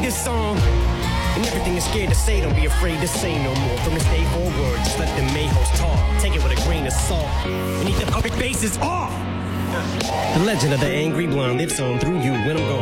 this song. And everything is scared to say, don't be afraid to say no more. From this day forward, just let the mayhoes talk. Take it with a grain of salt, and eat the public bases off. The legend of the angry blonde lives on through you when I'm gone.